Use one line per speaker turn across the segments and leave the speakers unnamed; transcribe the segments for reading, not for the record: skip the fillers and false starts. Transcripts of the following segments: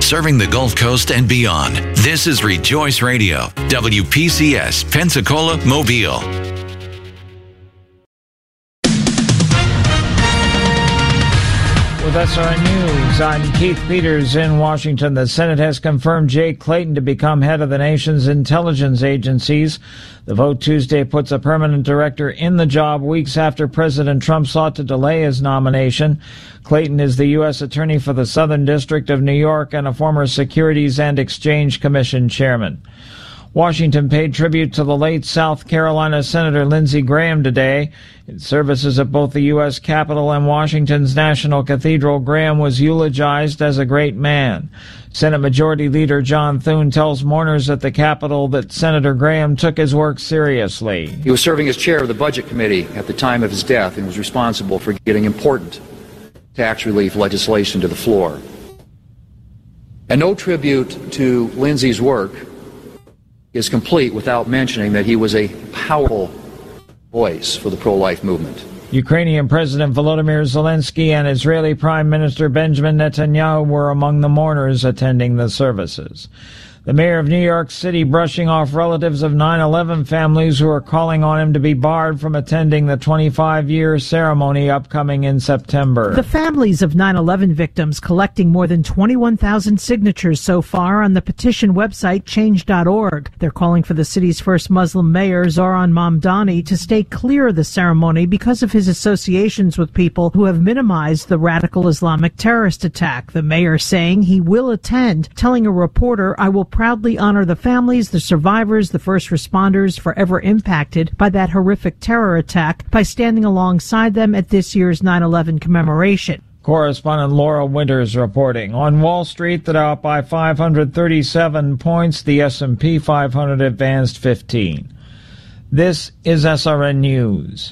serving the Gulf Coast and beyond. This is Rejoice Radio, WPCS, Pensacola, Mobile.
With SRN News, I'm Keith Peters in Washington. The Senate has confirmed Jay Clayton to become head of the nation's intelligence agencies. The vote Tuesday puts a permanent director in the job weeks after President Trump sought to delay his nomination. Clayton is the U.S. Attorney for the Southern District of New York and a former Securities and Exchange Commission chairman. Washington paid tribute to the late South Carolina Senator Lindsey Graham today. In services at both the U.S. Capitol and Washington's National Cathedral, Graham was eulogized as a great man. Senate Majority Leader John Thune tells mourners at the Capitol that Senator Graham took his work seriously.
He was serving as chair of the Budget Committee at the time of his death and was responsible for getting important tax relief legislation to the floor. And no tribute to Lindsey's work is complete without mentioning that he was a powerful voice for the pro-life movement.
Ukrainian President Volodymyr Zelensky and Israeli Prime Minister Benjamin Netanyahu were among the mourners attending the services. The mayor of New York City brushing off relatives of 9/11 families who are calling on him to be barred from attending the 25-year ceremony upcoming in September.
The families of 9/11 victims collecting more than 21,000 signatures so far on the petition website change.org. They're calling for the city's first Muslim mayor, Zoran Mamdani, to stay clear of the ceremony because of his associations with people who have minimized the radical Islamic terrorist attack. The mayor saying he will attend, telling a reporter, "I will proudly honor the families, the survivors, the first responders forever impacted by that horrific terror attack by standing alongside them at this year's 9/11 commemoration."
Correspondent Laura Winters reporting. On Wall Street, the Dow up by 537 points. The S&P 500 advanced 15. This is SRN News.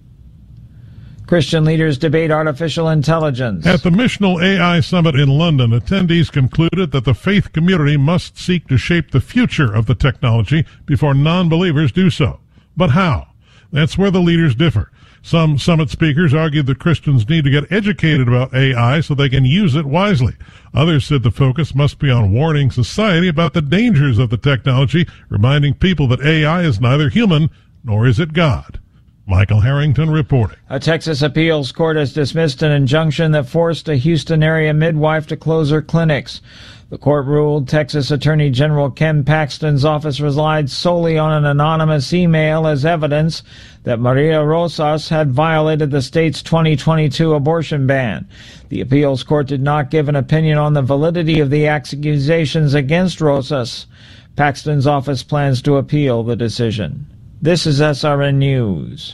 Christian leaders debate artificial intelligence.
At the Missional AI Summit in London, attendees concluded that the faith community must seek to shape the future of the technology before non-believers do so. But how? That's where the leaders differ. Some summit speakers argued that Christians need to get educated about AI so they can use it wisely. Others said the focus must be on warning society about the dangers of the technology, reminding people that AI is neither human nor is it God. Michael Harrington reporting.
A Texas appeals court has dismissed an injunction that forced a Houston area midwife to close her clinics. The court ruled Texas Attorney General Ken Paxton's office relied solely on an anonymous email as evidence that Maria Rosas had violated the state's 2022 abortion ban. The appeals court did not give an opinion on the validity of the accusations against Rosas. Paxton's office plans to appeal the decision. This is SRN News.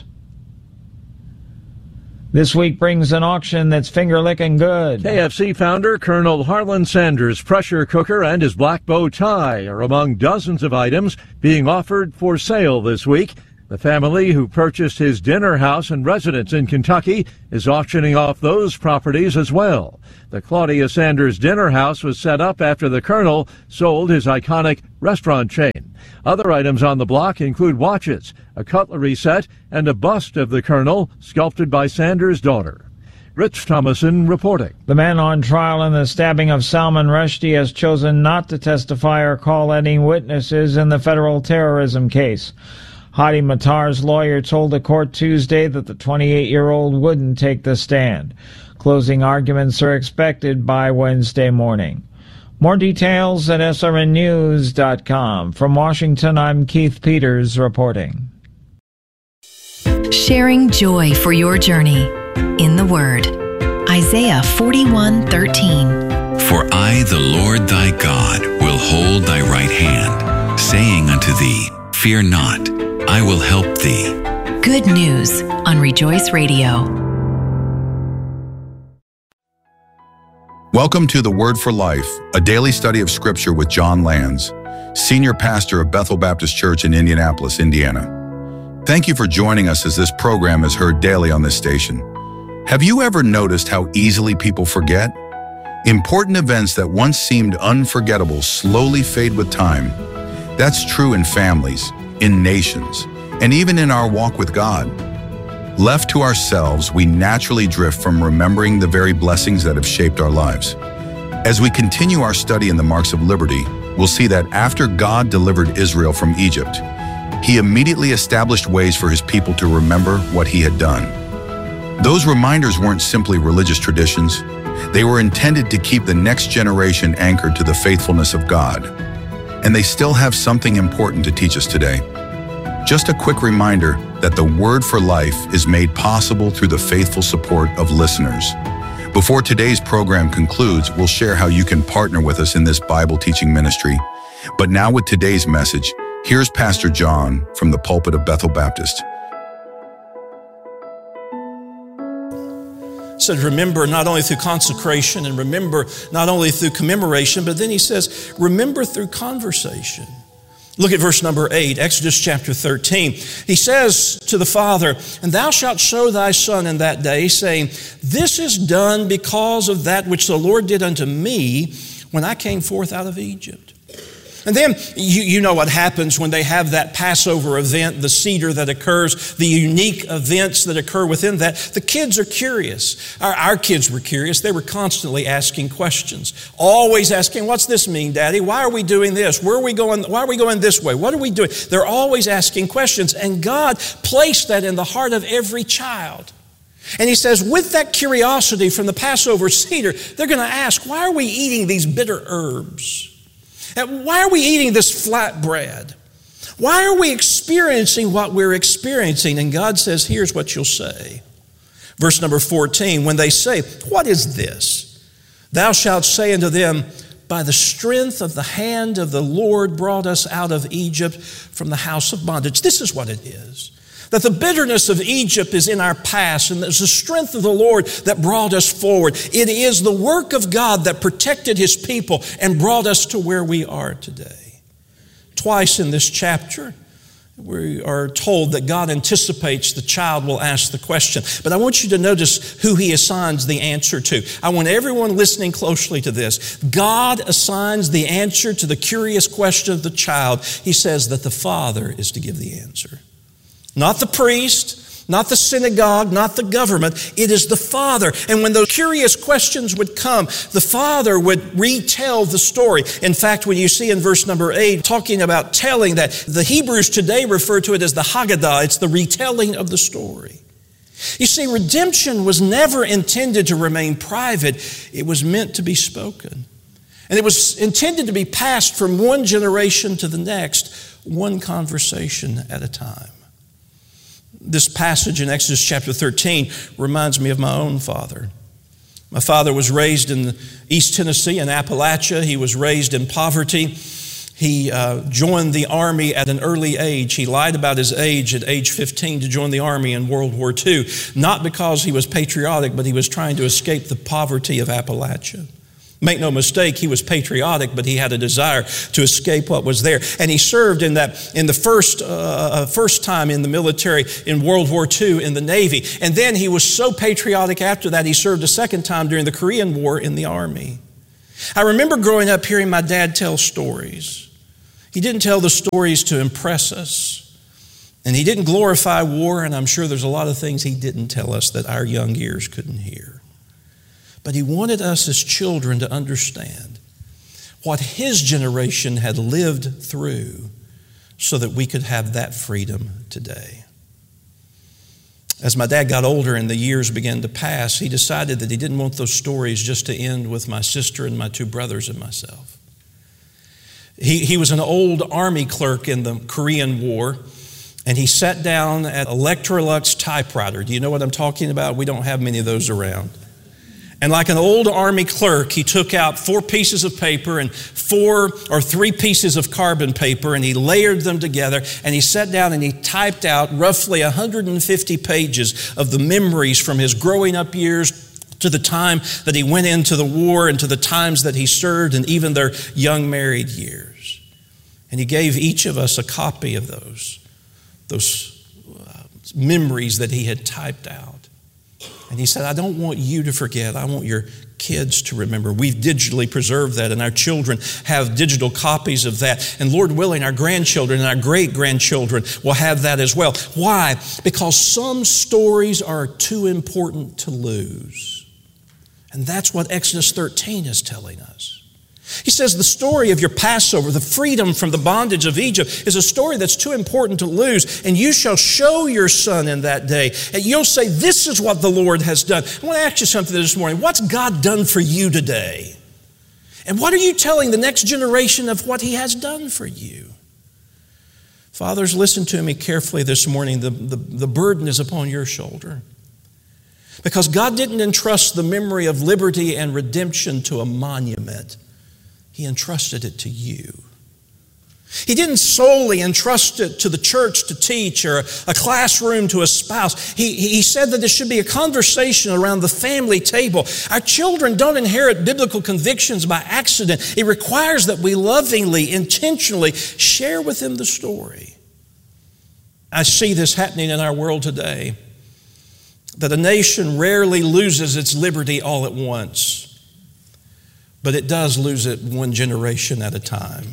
This week brings an auction that's finger-licking good.
KFC founder Colonel Harlan Sanders' pressure cooker and his black bow tie are among dozens of items being offered for sale this week. The family who purchased his dinner house and residence in Kentucky is auctioning off those properties as well. The Claudia Sanders dinner house was set up after the Colonel sold his iconic restaurant chain. Other items on the block include watches, a cutlery set, and a bust of the Colonel sculpted by Sanders' daughter. Rich Thomason reporting.
The man on trial in the stabbing of Salman Rushdie has chosen not to testify or call any witnesses in the federal terrorism case. Hadi Matar's lawyer told the court Tuesday that the 28-year-old wouldn't take the stand. Closing arguments are expected by Wednesday morning. More details at srnnews.com. From Washington, I'm Keith Peters reporting.
Sharing joy for your journey in the Word. Isaiah 41:13.
For I, the Lord thy God, will hold thy right hand, saying unto thee, Fear not, I will help thee.
Good news on Rejoice Radio.
Welcome to The Word for Life, a daily study of Scripture with John Lands, Senior Pastor of Bethel Baptist Church in Indianapolis, Indiana. Thank you for joining us as this program is heard daily on this station. Have you ever noticed how easily people forget? Important events that once seemed unforgettable slowly fade with time. That's true in families, in nations, and even in our walk with God. Left to ourselves, we naturally drift from remembering the very blessings that have shaped our lives. As we continue our study in the Marks of Liberty, we'll see that after God delivered Israel from Egypt, He immediately established ways for His people to remember what He had done. Those reminders weren't simply religious traditions. They were intended to keep the next generation anchored to the faithfulness of God. And they still have something important to teach us today. Just a quick reminder that the Word for Life is made possible through the faithful support of listeners. Before today's program concludes, we'll share how you can partner with us in this Bible teaching ministry. But now with today's message, here's Pastor John from the pulpit of Bethel Baptist.
Said remember not only through consecration and remember not only through commemoration, but then he says remember through conversation. Look at verse number 8, Exodus chapter 13. He says to the Father, "And thou shalt show thy Son in that day, saying, This is done because of that which the Lord did unto me when I came forth out of Egypt." And then you know what happens when they have that Passover event, the Seder that occurs, the unique events that occur within that. The kids are curious. Our kids were curious. They were constantly asking questions, always asking, "What's this mean, Daddy? Why are we doing this? Where are we going? Why are we going this way? What are we doing?" They're always asking questions, and God placed that in the heart of every child. And He says, with that curiosity from the Passover Seder, they're going to ask, why are we eating these bitter herbs? Why are we eating this flat bread? Why are we experiencing what we're experiencing? And God says, here's what you'll say. Verse number 14, when they say, "What is this?" Thou shalt say unto them, "By the strength of the hand of the Lord brought us out of Egypt from the house of bondage." This is what it is. That the bitterness of Egypt is in our past, and there's the strength of the Lord that brought us forward. It is the work of God that protected His people and brought us to where we are today. Twice in this chapter, we are told that God anticipates the child will ask the question. But I want you to notice who He assigns the answer to. I want everyone listening closely to this. God assigns the answer to the curious question of the child. He says that the Father is to give the answer. Not the priest, not the synagogue, not the government. It is the Father. And when those curious questions would come, the Father would retell the story. In fact, when you see in verse number 8, talking about telling, that the Hebrews today refer to it as the Haggadah. It's the retelling of the story. You see, redemption was never intended to remain private. It was meant to be spoken. And it was intended to be passed from one generation to the next, one conversation at a time. This passage in Exodus chapter 13 reminds me of my own father. My father was raised in East Tennessee in Appalachia. He was raised in poverty. He joined the Army at an early age. He lied about his age at age 15 to join the Army in World War II, not because he was patriotic, but he was trying to escape the poverty of Appalachia. Make no mistake, he was patriotic, but he had a desire to escape what was there. And he served in the first time in the military in World War II in the Navy. And then he was so patriotic after that, he served a second time during the Korean War in the Army. I remember growing up hearing my dad tell stories. He didn't tell the stories to impress us. And he didn't glorify war, and I'm sure there's a lot of things he didn't tell us that our young ears couldn't hear. But he wanted us as children to understand what his generation had lived through so that we could have that freedom today. As my dad got older and the years began to pass, he decided that he didn't want those stories just to end with my sister and my two brothers and myself. He was an old Army clerk in the Korean War, and he sat down at Electrolux typewriter. Do you know what I'm talking about? We don't have many of those around. And like an old Army clerk, he took out 4 pieces of paper and 4 or 3 pieces of carbon paper, and he layered them together, and he sat down and he typed out roughly 150 pages of the memories from his growing up years to the time that he went into the war and to the times that he served and even their young married years. And he gave each of us a copy of those memories that he had typed out. And he said, I don't want you to forget. I want your kids to remember. We've digitally preserved that, and our children have digital copies of that. And Lord willing, our grandchildren and our great-grandchildren will have that as well. Why? Because some stories are too important to lose. And that's what Exodus 13 is telling us. He says the story of your Passover, the freedom from the bondage of Egypt, is a story that's too important to lose. And you shall show your son in that day. And you'll say, this is what the Lord has done. I want to ask you something this morning. What's God done for you today? And what are you telling the next generation of what He has done for you? Fathers, listen to me carefully this morning. The burden is upon your shoulder. Because God didn't entrust the memory of liberty and redemption to a monument. He entrusted it to you. He didn't solely entrust it to the church to teach or a classroom to espouse. He said that there should be a conversation around the family table. Our children don't inherit biblical convictions by accident. It requires that we lovingly, intentionally share with them the story. I see this happening in our world today, that a nation rarely loses its liberty all at once. But it does lose it one generation at a time.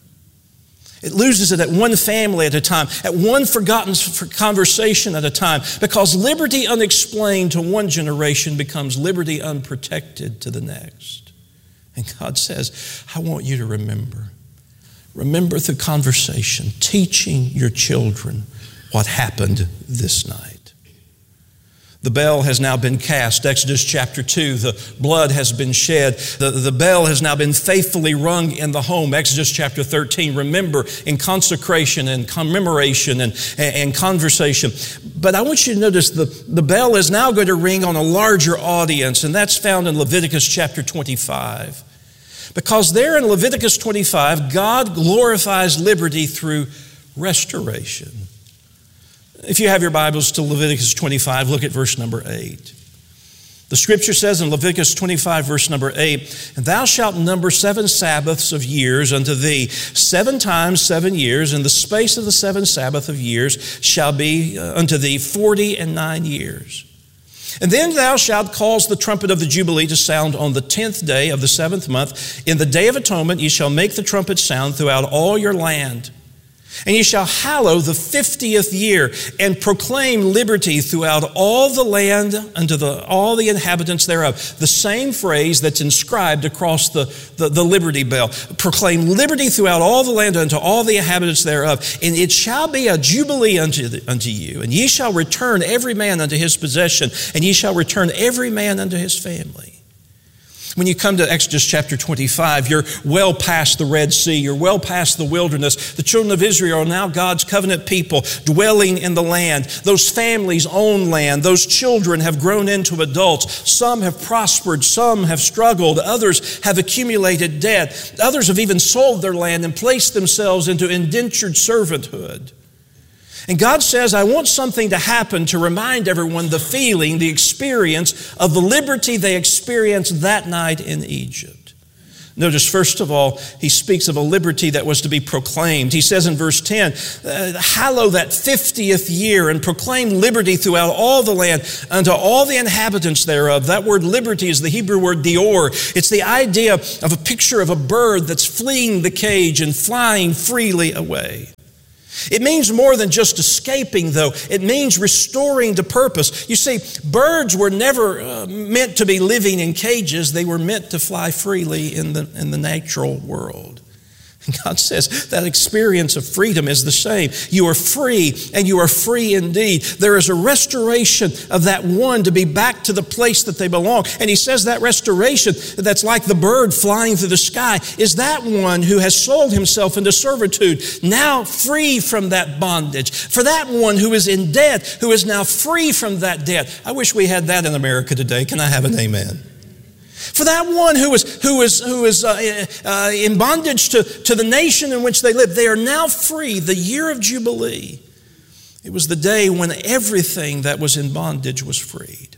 It loses it at one family at a time, at one forgotten conversation at a time, because liberty unexplained to one generation becomes liberty unprotected to the next. And God says, I want you to remember. Remember through conversation, teaching your children what happened this night. The bell has now been cast. Exodus chapter 2, the blood has been shed. The bell has now been faithfully rung in the home. Exodus chapter 13, remember, in consecration and commemoration and conversation. But I want you to notice the bell is now going to ring on a larger audience, and that's found in Leviticus chapter 25. Because there in Leviticus 25, God glorifies liberty through restoration. If you have your Bibles to Leviticus 25, look at verse number 8. The scripture says in Leviticus 25, verse number 8, "And thou shalt number 7 Sabbaths of years unto thee. 7 times 7 years, and the space of the 7 Sabbath of years shall be unto thee 49 years. And then thou shalt cause the trumpet of the Jubilee to sound on the 10th day of the 7th month. In the day of atonement ye shall make the trumpet sound throughout all your land. And ye shall hallow the 50th year, and proclaim liberty throughout all the land unto all the inhabitants thereof." The same phrase that's inscribed across the liberty bell. "Proclaim liberty throughout all the land unto all the inhabitants thereof. And it shall be a jubilee unto you. And ye shall return every man unto his possession, and ye shall return every man unto his family." When you come to Exodus chapter 25, you're well past the Red Sea. You're well past the wilderness. The children of Israel are now God's covenant people dwelling in the land. Those families own land. Those children have grown into adults. Some have prospered. Some have struggled. Others have accumulated debt. Others have even sold their land and placed themselves into indentured servanthood. And God says, I want something to happen to remind everyone the feeling, the experience of the liberty they experienced that night in Egypt. Notice, first of all, he speaks of a liberty that was to be proclaimed. He says in verse 10, "Hallow that 50th year, and proclaim liberty throughout all the land unto all the inhabitants thereof." That word liberty is the Hebrew word dior. It's the idea of a picture of a bird that's fleeing the cage and flying freely away. It means more than just escaping, though. It means restoring to purpose. You see, birds were never meant to be living in cages. They were meant to fly freely in the natural world. And God says that experience of freedom is the same. You are free, and you are free indeed. There is a restoration of that one to be back to the place that they belong. And he says that restoration that's like the bird flying through the sky is that one who has sold himself into servitude, now free from that bondage. For that one who is in debt, who is now free from that debt. I wish we had that in America today. Can I have an amen? For that one who is in bondage to the nation in which they live, they are now free. The year of Jubilee. It was the day when everything that was in bondage was freed.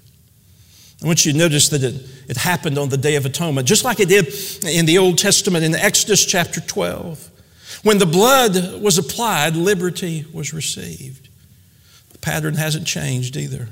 I want you to notice that it happened on the Day of Atonement, just like it did in the Old Testament in Exodus chapter 12. When the blood was applied, liberty was received. The pattern hasn't changed either.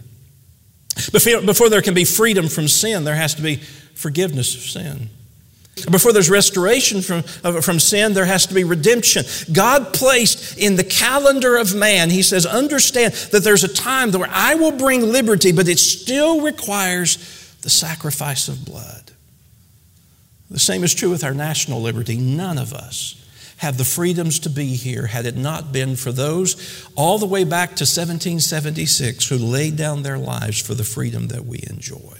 Before there can be freedom from sin, there has to be forgiveness of sin. Before there's restoration from sin, there has to be redemption. God placed in the calendar of man, he says, understand that there's a time where I will bring liberty, but it still requires the sacrifice of blood. The same is true with our national liberty. None of us have the freedoms to be here had it not been for those all the way back to 1776 who laid down their lives for the freedom that we enjoy.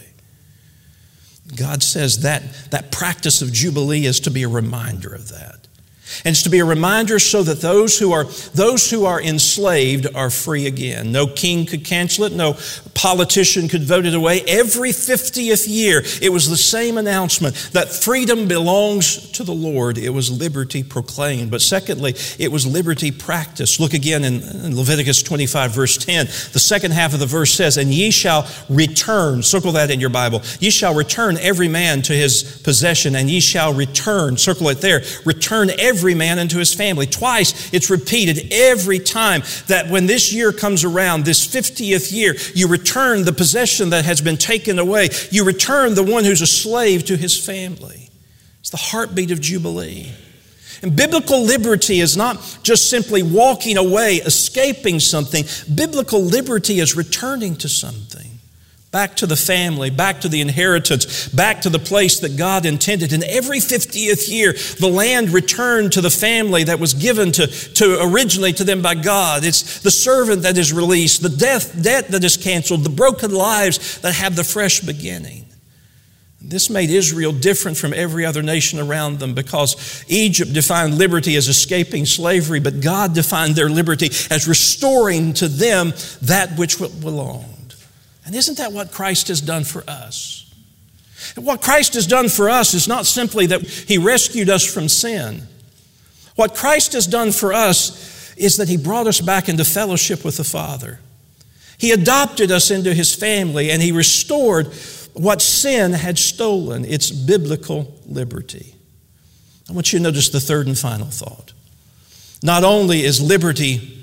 God says that practice of Jubilee is to be a reminder of that. And it's to be a reminder so that those who are enslaved are free again. No king could cancel it. No politician could vote it away. Every 50th year, it was the same announcement that freedom belongs to the Lord. It was liberty proclaimed. But secondly, it was liberty practiced. Look again in Leviticus 25, verse 10. The second half of the verse says, "And ye shall return," circle that in your Bible, "ye shall return every man to his possession, and ye shall return," circle it there, "return every man into his family." Twice it's repeated every time that when this year comes around, this 50th year, you return the possession that has been taken away. You return the one who's a slave to his family. It's the heartbeat of Jubilee. And biblical liberty is not just simply walking away, escaping something. Biblical liberty is returning to something. Back to the family, back to the inheritance, back to the place that God intended. And every 50th year, the land returned to the family that was given to originally to them by God. It's the servant that is released, the debt that is canceled, the broken lives that have the fresh beginning. This made Israel different from every other nation around them because Egypt defined liberty as escaping slavery, but God defined their liberty as restoring to them that which belonged. And isn't that what Christ has done for us? And what Christ has done for us is not simply that He rescued us from sin. What Christ has done for us is that He brought us back into fellowship with the Father. He adopted us into His family and He restored what sin had stolen. It's biblical liberty. I want you to notice the third and final thought. Not only is liberty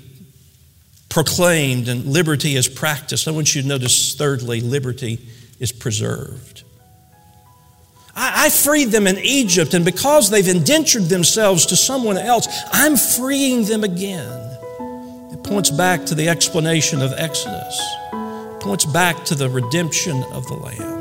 proclaimed and liberty is practiced, I want you to notice thirdly, liberty is preserved. I freed them in Egypt, and because they've indentured themselves to someone else, I'm freeing them again. It points back to the explanation of Exodus. It points back to the redemption of the Lamb.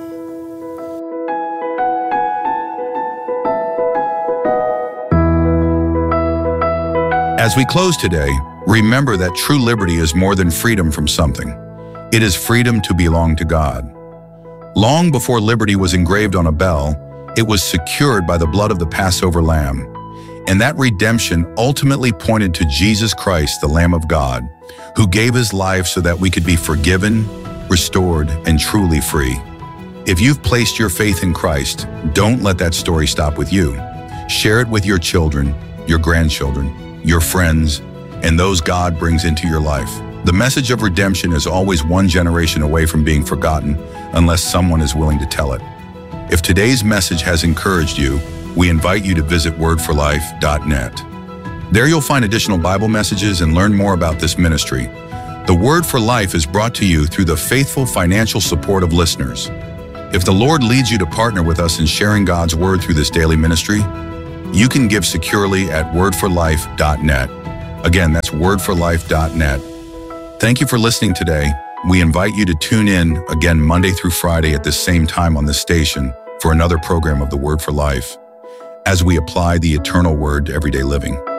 As we close today, remember that true liberty is more than freedom from something. It is freedom to belong to God. Long before liberty was engraved on a bell, it was secured by the blood of the Passover lamb. And that redemption ultimately pointed to Jesus Christ, the Lamb of God, who gave His life so that we could be forgiven, restored, and truly free. If you've placed your faith in Christ, don't let that story stop with you. Share it with your children, your grandchildren, your friends, and those God brings into your life. The message of redemption is always one generation away from being forgotten unless someone is willing to tell it. If today's message has encouraged you, we invite you to visit wordforlife.net. There you'll find additional Bible messages and learn more about this ministry. The Word for Life is brought to you through the faithful financial support of listeners. If the Lord leads you to partner with us in sharing God's Word through this daily ministry, you can give securely at wordforlife.net. Again, that's wordforlife.net. Thank you for listening today. We invite you to tune in again Monday through Friday at the same time on this station for another program of the Word for Life as we apply the eternal Word to everyday living.